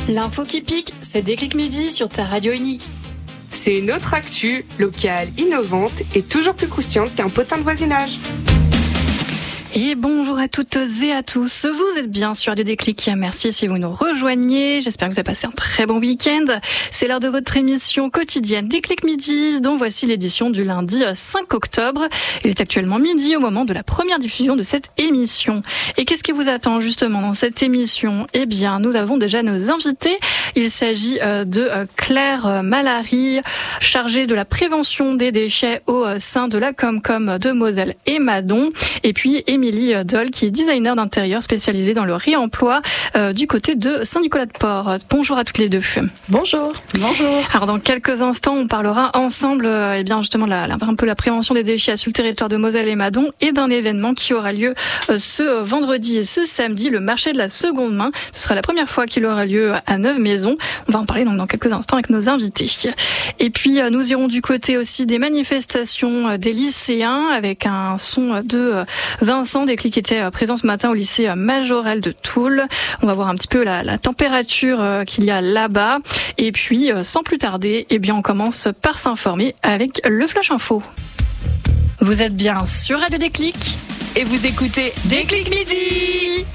L'info qui pique, c'est Déclic Midi sur ta radio unique. C'est une autre actu, locale, innovante et toujours plus croustillante qu'un potin de voisinage. Et bonjour à toutes et à tous, vous êtes bien sur Radio Déclic, merci si vous nous rejoignez, j'espère que vous avez passé un très bon week-end. C'est l'heure de votre émission quotidienne Déclic Midi, dont voici l'édition du lundi 5 octobre. Il est actuellement midi au moment de la première diffusion de cette émission. Et qu'est-ce qui vous attend justement dans cette émission ? Eh bien, nous avons déjà nos invités. Il s'agit de Claire Malary, chargée de la prévention des déchets au sein de la Comcom de Moselle et Madon, et puis Émilie Doll, qui est designer d'intérieur spécialisée dans le réemploi du côté de Saint-Nicolas-de-Port. Bonjour à toutes les deux. Bonjour. Bonjour. Alors dans quelques instants, on parlera ensemble eh bien justement un peu la prévention des déchets sur le territoire de Moselle et Madon et d'un événement qui aura lieu ce vendredi et ce samedi, le marché de la seconde main. Ce sera la première fois qu'il aura lieu à Neuve-Maisons. On va en parler donc dans quelques instants avec nos invités. Et puis nous irons du côté aussi des manifestations des lycéens avec un son de Vincent Déclic était présent ce matin au lycée Majorelle de Toul. On va voir un petit peu la température qu'il y a là-bas. Et puis, sans plus tarder, eh bien, on commence par s'informer avec le Flash Info. Vous êtes bien sur Radio Déclic et vous écoutez Déclic Midi.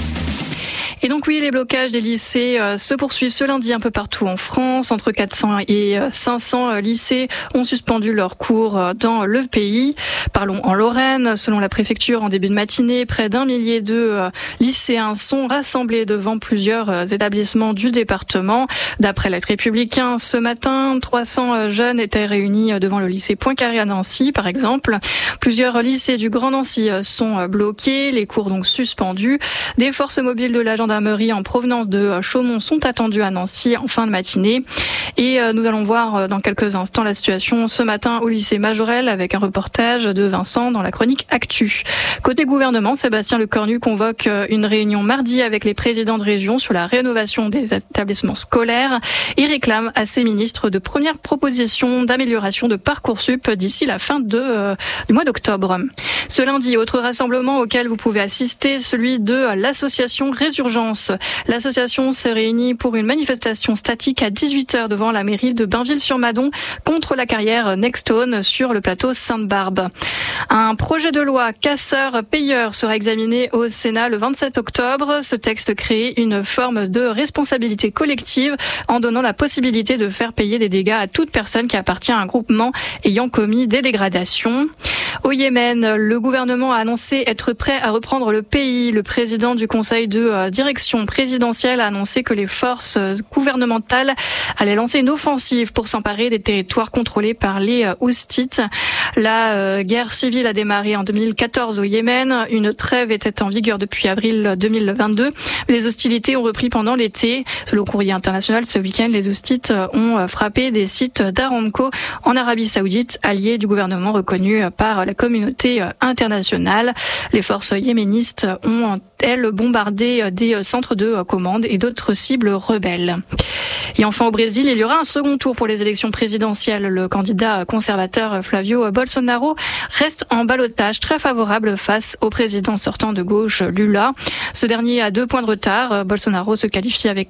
Et donc oui, les blocages des lycées se poursuivent ce lundi un peu partout en France. Entre 400 et 500 lycées ont suspendu leurs cours dans le pays. Parlons en Lorraine. Selon la préfecture, en début de matinée, près d'1 millier de lycéens sont rassemblés devant plusieurs établissements du département. D'après l'Est républicain, ce matin, 300 jeunes étaient réunis devant le lycée Poincaré à Nancy, par exemple. Plusieurs lycées du Grand Nancy sont bloqués, les cours donc suspendus. Des forces mobiles de la gendarmerie en provenance de Chaumont sont attendus à Nancy en fin de matinée. Et nous allons voir dans quelques instants la situation ce matin au lycée Majorelle avec un reportage de Vincent dans la chronique Actu. Côté gouvernement, Sébastien Lecornu convoque une réunion mardi avec les présidents de région sur la rénovation des établissements scolaires et réclame à ses ministres de premières propositions d'amélioration de Parcoursup d'ici la fin du mois d'octobre. Ce lundi, autre rassemblement auquel vous pouvez assister, celui de l'association Résurgence. L'association se réunit pour une manifestation statique à 18h devant la mairie de Bainville-sur-Madon contre la carrière Nextone sur le plateau Sainte-Barbe. Un projet de loi casseur-payeur sera examiné au Sénat le 27 octobre. Ce texte crée une forme de responsabilité collective en donnant la possibilité de faire payer des dégâts à toute personne qui appartient à un groupement ayant commis des dégradations. Au Yémen, le gouvernement a annoncé être prêt à reprendre le pays. Le président du conseil de direction présidentielle a annoncé que les forces gouvernementales allaient lancer une offensive pour s'emparer des territoires contrôlés par les Houthis. La guerre civile a démarré en 2014 au Yémen. Une trêve était en vigueur depuis avril 2022. Les hostilités ont repris pendant l'été. Selon Courrier International, ce week-end, les Houthis ont frappé des sites d'Aramco en Arabie Saoudite, alliés du gouvernement reconnu par la communauté internationale. Les forces yéménistes ont, elles, bombardé des centres de commande et d'autres cibles rebelles. Et enfin au Brésil, il y aura un second tour pour les élections présidentielles. Le candidat conservateur Flavio Bolsonaro reste en ballottage très favorable face au président sortant de gauche Lula. Ce dernier a 2 points de retard. Bolsonaro se qualifie avec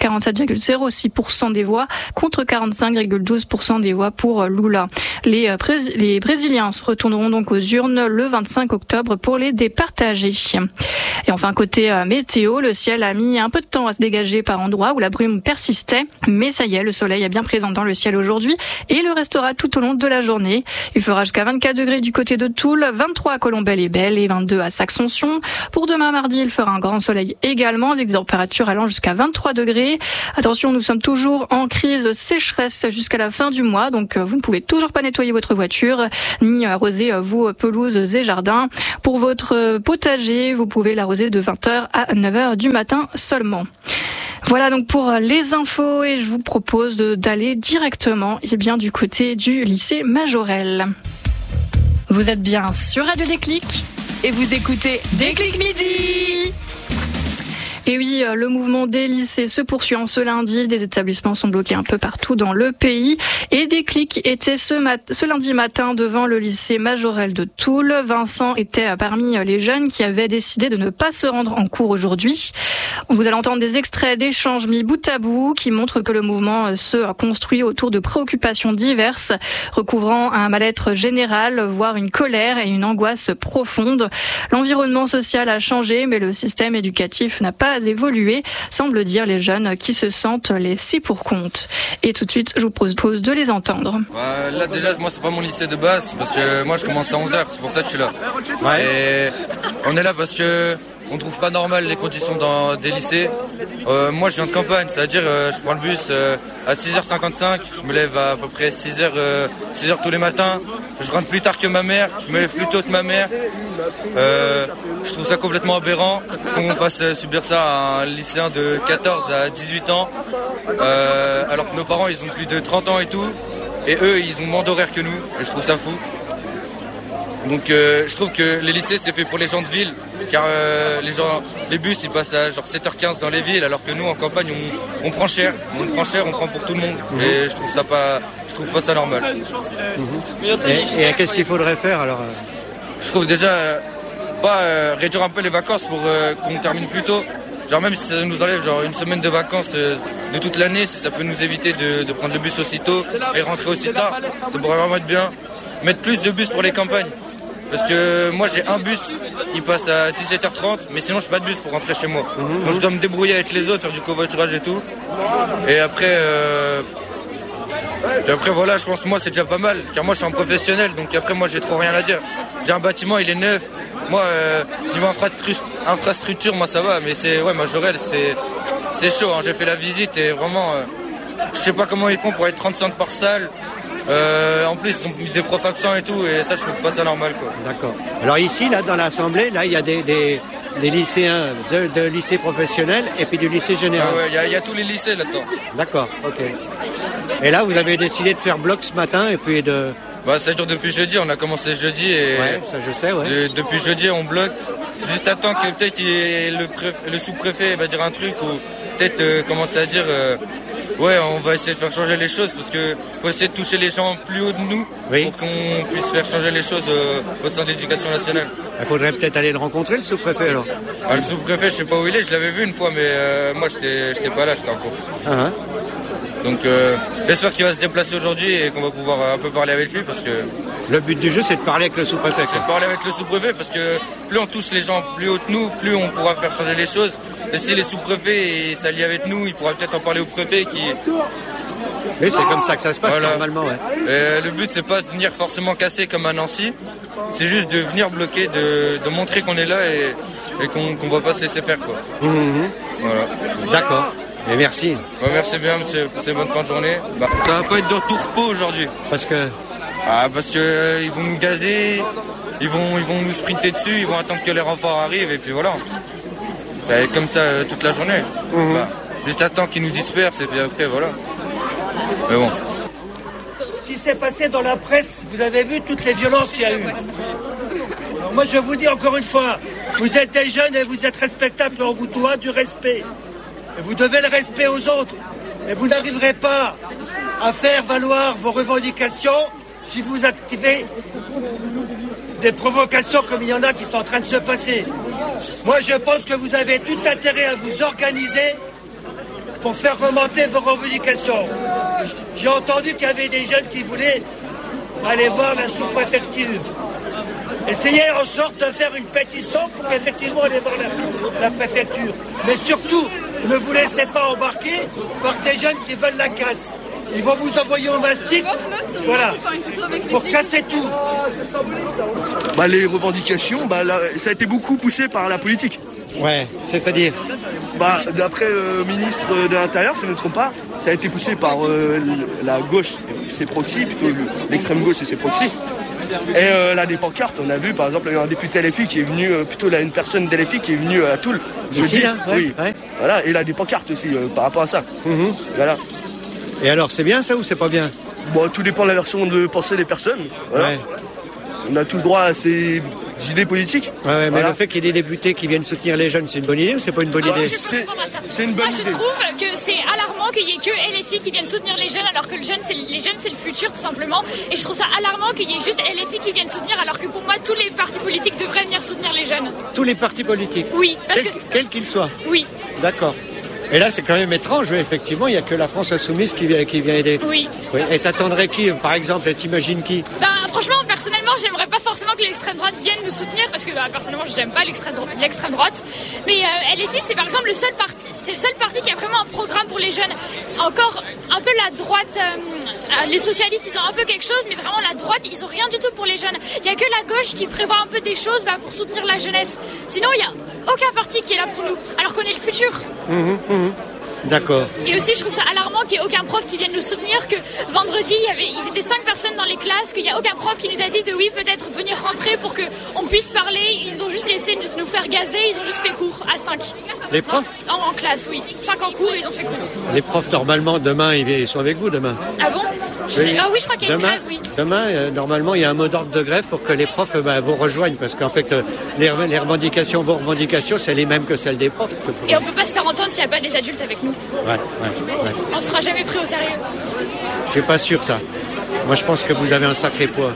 47,06% des voix contre 45,12% des voix pour Lula. Les Brésiliens se retourneront donc aux urnes le 25 octobre pour les départager. Et enfin côté météo, le ciel a mis un peu de temps à se dégager par endroits où la brume persistait, mais ça y est, le soleil est bien présent dans le ciel aujourd'hui et le restera tout au long de la journée. Il fera jusqu'à 24 degrés du côté de Toul, 23 à Colombelle-et-Belle et 22 à Saxonsion. Pour demain mardi, il fera un grand soleil également avec des températures allant jusqu'à 23 degrés. Attention, nous sommes toujours en crise sécheresse jusqu'à la fin du mois, donc vous ne pouvez toujours pas nettoyer votre voiture ni arroser vos pelouses et jardins. Pour votre potager, vous pouvez l'arroser de 20h à 9h du matin seulement. Voilà donc pour les infos et je vous propose d'aller directement du côté du lycée Majorelle. Vous êtes bien sur Radio Déclic et vous écoutez Déclic Midi. Et oui, le mouvement des lycées se poursuit en ce lundi. Des établissements sont bloqués un peu partout dans le pays. Et Déclic était ce lundi matin devant le lycée Majorelle de Toul. Vincent était parmi les jeunes qui avaient décidé de ne pas se rendre en cours aujourd'hui. Vous allez entendre des extraits d'échanges mis bout à bout qui montrent que le mouvement se construit autour de préoccupations diverses, recouvrant un mal-être général, voire une colère et une angoisse profonde. L'environnement social a changé, mais le système éducatif n'a pas évolué, semblent dire les jeunes qui se sentent laissés pour compte. Et tout de suite, je vous propose de les entendre. Là déjà, moi c'est pas mon lycée de base, parce que moi je commence à 11h, c'est pour ça que je suis là. Ouais. Et on est là parce que on trouve pas normal les conditions dans des lycées. Moi je viens de campagne, c'est-à-dire je prends le bus à 6h55, je me lève à peu près 6h tous les matins. Je rentre plus tard que ma mère, je me lève plus tôt que ma mère. Je trouve ça complètement aberrant qu'on fasse subir ça à un lycéen de 14 à 18 ans, alors que nos parents ils ont plus de 30 ans et tout, et eux ils ont moins d'horaire que nous, et je trouve ça fou. Donc je trouve que les lycées c'est fait pour les gens de ville, car les bus ils passent à genre 7h15 dans les villes, alors que nous en campagne on prend cher, on prend pour tout le monde, et je trouve pas ça normal. Et qu'est-ce qu'il faudrait faire alors? Je trouve déjà réduire un peu les vacances pour qu'on termine plus tôt. Genre même si ça nous enlève genre une semaine de vacances de toute l'année, si ça peut nous éviter de prendre le bus aussitôt et rentrer aussi tard, ça pourrait vraiment être bien. Mettre plus de bus pour les campagnes. Parce que moi j'ai un bus, il passe à 17h30, mais sinon je n'ai pas de bus pour rentrer chez moi. Donc je dois me débrouiller avec les autres, faire du covoiturage et tout. Et après voilà, je pense que moi c'est déjà pas mal, car moi je suis un professionnel, donc après moi j'ai trop rien à dire. J'ai un bâtiment, il est neuf. Moi, niveau infrastructure, moi ça va, mais Majorelle, c'est chaud. Hein. J'ai fait la visite et vraiment, je sais pas comment ils font pour être 35 par salle. En plus, ils ont mis des profs absents et tout, et ça, je trouve pas ça normal, quoi. D'accord. Alors ici, là, dans l'Assemblée, là, il y a des lycéens de lycée professionnel et puis du lycée général. Ah ouais, il y a tous les lycées là-dedans. D'accord, ok. Et là, vous avez décidé de faire bloc ce matin et puis de... Ça dure depuis jeudi, on a commencé jeudi et... Ouais, ça je sais, ouais. Depuis jeudi, on bloque. Juste à temps que peut-être le sous-préfet va dire un truc ou peut-être commencer à dire... on va essayer de faire changer les choses parce que faut essayer de toucher les gens plus haut de nous pour qu'on puisse faire changer les choses au sein de l'éducation nationale. Il faudrait peut-être aller le rencontrer, le sous-préfet, alors. Le sous-préfet, je sais pas où il est, je l'avais vu une fois, mais moi j'étais pas là, j'étais en cours. Donc j'espère qu'il va se déplacer aujourd'hui et qu'on va pouvoir un peu parler avec lui parce que... Le but du jeu, c'est de parler avec le sous-préfet. C'est de parler avec le sous-préfet parce que plus on touche les gens plus haut de nous, plus on pourra faire changer les choses. Et si les sous-préfets s'allient avec nous, il pourra peut-être en parler au préfet qui... Oui, c'est comme ça que ça se passe normalement, ouais. Le but, c'est pas de venir forcément casser comme à Nancy, c'est juste de venir bloquer, de montrer qu'on est là et qu'on va pas se laisser faire, quoi. Voilà. D'accord. Et merci. Merci bien, monsieur. C'est bonne fin de journée. Ça va pas être de tout repos aujourd'hui. Parce que... parce que ils vont nous gazer, ils vont nous sprinter dessus, ils vont attendre que les renforts arrivent et puis voilà. Ça va être comme ça toute la journée. Juste attendre qu'ils nous dispersent et puis après voilà. Mais bon. Ce qui s'est passé dans la presse, vous avez vu toutes les violences qu'il y a eu. Alors moi je vous dis encore une fois, vous êtes des jeunes et vous êtes respectables, on vous doit du respect. Et vous devez le respect aux autres. Et vous n'arriverez pas à faire valoir vos revendications si vous activez des provocations comme il y en a qui sont en train de se passer. Moi, je pense que vous avez tout intérêt à vous organiser pour faire remonter vos revendications. J'ai entendu qu'il y avait des jeunes qui voulaient aller voir la sous-préfecture. Essayez en sorte de faire une pétition pour qu'effectivement aller voir la préfecture. Mais surtout, ne vous laissez pas embarquer par des jeunes qui veulent la casse. Ils vont vous envoyer au mastic, voilà, pour casser tout. Les revendications, ça a été beaucoup poussé par la politique. Ouais, c'est-à-dire d'après le ministre de l'Intérieur, si je ne me trompe pas, ça a été poussé par la gauche et ses proxys, plutôt l'extrême gauche et ses proxys. Et là, des pancartes, on a vu par exemple, il y a un député LFI qui est venu, une personne d'LFI qui est venue à Toul. Ici, là, oui. Ouais. Voilà, et il a des pancartes aussi par rapport à ça. Voilà. Et alors, c'est bien ça ou c'est pas bien? Tout dépend de la version de pensée des personnes. Voilà. Ouais. On a tout le droit à ses idées politiques. Ouais, mais le fait qu'il y ait des députés qui viennent soutenir les jeunes, c'est une bonne idée ou c'est pas une bonne idée? C'est une bonne idée. Moi, je trouve que c'est alarmant qu'il y ait que LFI qui viennent soutenir les jeunes, alors que les jeunes, c'est le futur, tout simplement. Et je trouve ça alarmant qu'il y ait juste LFI qui viennent soutenir, alors que pour moi, tous les partis politiques devraient venir soutenir les jeunes. Tous les partis politiques? Oui. Quels qu'ils soient? Oui. D'accord. Et là, c'est quand même étrange, effectivement, il n'y a que la France Insoumise qui vient aider. Oui. Et t'attendrais qui, par exemple, et t'imagines qui? Franchement, personnellement, j'aimerais pas forcément que l'extrême droite vienne nous soutenir, parce que personnellement, j'aime pas l'extrême droite. Mais LFI, c'est par exemple le seul parti qui a vraiment un programme pour les jeunes. Encore un peu la droite, les socialistes, ils ont un peu quelque chose, mais vraiment la droite, ils ont rien du tout pour les jeunes. Il y a que la gauche qui prévoit un peu des choses pour soutenir la jeunesse. Sinon, il y a aucun parti qui est là pour nous, alors qu'on est le futur. D'accord. Et aussi, je trouve ça alarmant qu'il n'y ait aucun prof qui vienne nous soutenir, que vendredi, ils étaient 5 personnes dans les classes, qu'il n'y a aucun prof qui nous a dit de oui, peut-être venir rentrer pour qu'on puisse parler. Ils ont juste laissé nous faire gazer, ils ont juste fait cours à 5. Les profs? En classe, oui. 5 en cours, ils ont fait cours. Les profs, normalement, demain, ils sont avec vous, demain? Ah bon? Oui, je crois qu'il y a une grève, oui. Demain, normalement, il y a un mot d'ordre de grève pour que les profs vous rejoignent, parce qu'en fait, vos revendications, c'est les mêmes que celles des profs. Et on peut pas se faire entendre s'il n'y a pas des adultes avec nous. Ouais. On sera jamais pris au sérieux. Je suis pas sûr, ça. Moi, je pense que vous avez un sacré poids.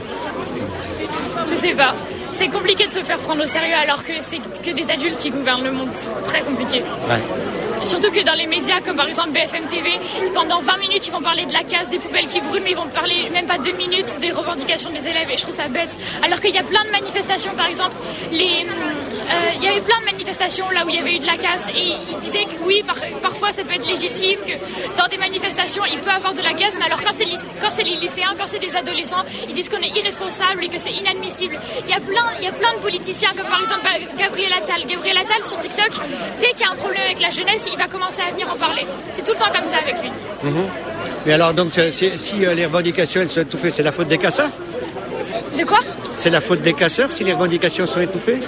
Je sais pas. C'est compliqué de se faire prendre au sérieux alors que c'est que des adultes qui gouvernent le monde. C'est très compliqué. Ouais. Surtout que dans les médias, comme par exemple BFM TV, pendant 20 minutes, ils vont parler de la casse, des poubelles qui brûlent, mais ils vont parler même pas 2 minutes des revendications des élèves, et je trouve ça bête. Alors qu'il y a plein de manifestations, par exemple, il y avait plein de manifestations là où il y avait eu de la casse, et ils disaient que oui, parfois ça peut être légitime, que dans des manifestations, il peut y avoir de la casse, mais alors quand c'est les lycéens, quand c'est des adolescents, ils disent qu'on est irresponsable et que c'est inadmissible. Il y a plein de politiciens, comme par exemple Gabriel Attal. Gabriel Attal, sur TikTok, dès qu'il y a un problème avec la jeunesse, il va commencer à venir en parler. C'est tout le temps comme ça avec lui. Mais alors, donc, si les revendications elles sont étouffées, c'est la faute des casseurs? De quoi? C'est la faute des casseurs si les revendications sont étouffées?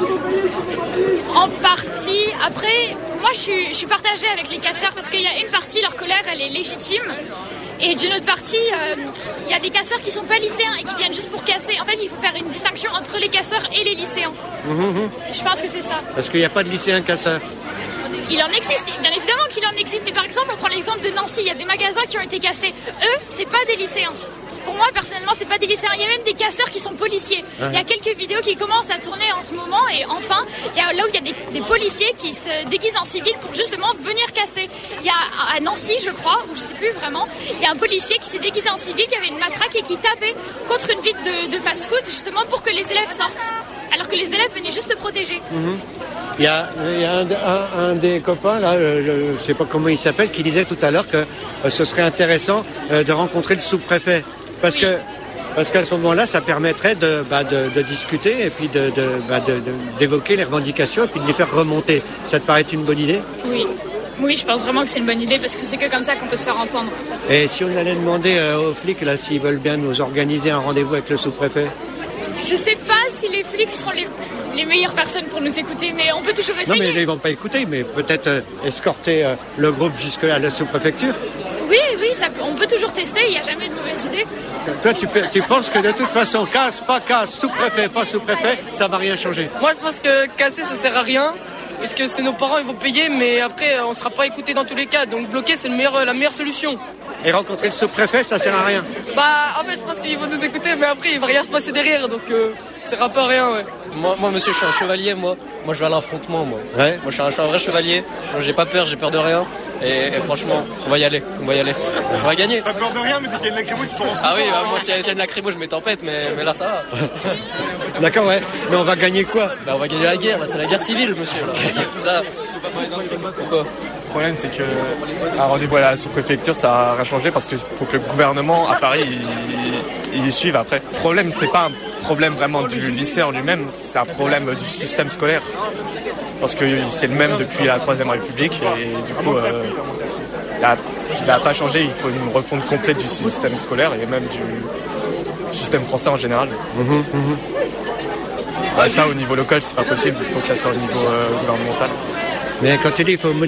En partie. Après, moi, je suis partagée avec les casseurs parce qu'il y a une partie, leur colère, elle est légitime. Et d'une autre partie, il y a des casseurs qui sont pas lycéens et qui viennent juste pour casser. En fait, il faut faire une distinction entre les casseurs et les lycéens. Je pense que c'est ça. Parce qu'il n'y a pas de lycéens casseurs. Il en existe, bien évidemment qu'il en existe, mais par exemple, on prend l'exemple de Nancy, il y a des magasins qui ont été cassés. Eux, c'est pas des lycéens. Pour moi, personnellement, c'est pas des lycéens. Il y a même des casseurs qui sont policiers. Il y a quelques vidéos qui commencent à tourner en ce moment, et enfin, il y a là où il y a des policiers qui se déguisent en civil pour justement venir casser. Il y a à Nancy, je crois, ou je sais plus vraiment, il y a un policier qui s'est déguisé en civil, qui avait une matraque et qui tapait contre une vitre de fast-food justement pour que les élèves sortent. Alors que les élèves venaient juste se protéger. Il y a un des copains, là, je ne sais pas comment il s'appelle, qui disait tout à l'heure que ce serait intéressant de rencontrer le sous-préfet. Parce qu'à ce moment-là, ça permettrait de discuter et puis d'évoquer les revendications et puis de les faire remonter. Ça te paraît une bonne idée? Oui, je pense vraiment que c'est une bonne idée parce que c'est que comme ça qu'on peut se faire entendre. Et si on allait demander aux flics, là, s'ils veulent bien nous organiser un rendez-vous avec le sous-préfet? Je sais pas si les flics seront les meilleures personnes pour nous écouter, mais on peut toujours essayer. Non, mais ils vont pas écouter, mais peut-être escorter le groupe jusque à la sous-préfecture. Oui, on peut toujours tester, il n'y a jamais de mauvaise idée. Toi, tu penses que de toute façon, casse, pas casse, sous-préfet, pas sous-préfet, ça va rien changer? Moi, je pense que casser, ça sert à rien. Parce que c'est nos parents, ils vont payer, mais après, on sera pas écouté dans tous les cas. Donc bloquer, c'est la meilleure solution. Et rencontrer le sous-préfet, ça sert à rien? En fait, je pense qu'ils vont nous écouter, mais après, il va rien se passer derrière, donc ça sert pas à rien, ouais. Moi, monsieur, je suis un chevalier, moi. Moi, je vais à l'affrontement, moi. Ouais. Moi, je suis un vrai chevalier. Moi, j'ai pas peur de rien. Et franchement, on va y aller. On va gagner. Pas peur de rien, mais dès qu'il y a une lacrymo, tu peux rentrer. Ah oui, moi, s'il y a une lacrymo, je mets tempête, mais là, ça va. D'accord, ouais. Mais on va gagner quoi? On va gagner la guerre. Là, c'est la guerre civile, monsieur. Là. Pourquoi? Le problème, c'est que un rendez-vous à la sous-préfecture, ça n'a rien changé parce qu'il faut que le gouvernement à Paris il suive après. Le problème, c'est pas un problème vraiment du lycée en lui-même, c'est un problème du système scolaire. Parce que c'est le même depuis la Troisième République et du coup, il n'a pas changé. Il faut une refonte complète du système scolaire et même du système français en général. Ça, au niveau local, c'est pas possible. Il faut que ça soit au niveau gouvernemental. Mais quand tu dis il faut